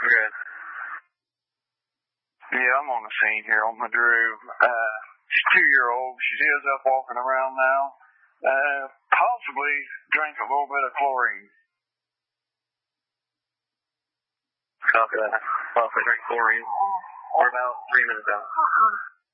Good. Yeah, I'm on the scene here on my Drew. She's 2-year-old. She is up walking around now. Possibly drank a little bit of chlorine. Copy that. Possibly drink chlorine. We're about 3 minutes out.